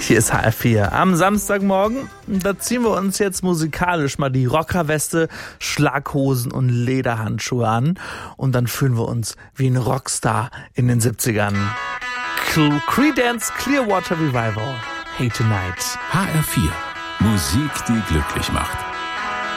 Hier ist HR4 am Samstagmorgen. Da ziehen wir uns jetzt musikalisch mal die Rockerweste, Schlaghosen und Lederhandschuhe an. Und dann fühlen wir uns wie ein Rockstar in den 70ern. Creedence Clearwater Revival. Hey Tonight. HR4. Musik, die glücklich macht.